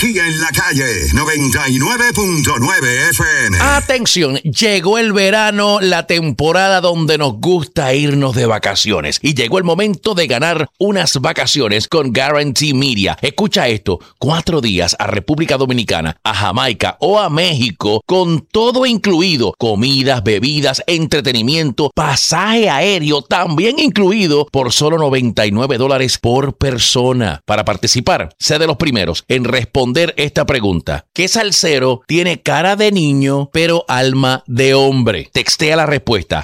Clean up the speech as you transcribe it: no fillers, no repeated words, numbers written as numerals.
aquí en la calle 99.9 FM. Atención, llegó el verano, la temporada donde nos gusta irnos de vacaciones. Y llegó el momento de ganar unas vacaciones con Guarantee Media. Escucha esto, 4 días a República Dominicana, a Jamaica o a México, con todo incluido. Comidas, bebidas, entretenimiento, pasaje aéreo, también incluido por solo $99 por persona. Para participar, sé de los primeros en responder esta pregunta. ¿Qué salsero tiene cara de niño pero alma de hombre? Textea la respuesta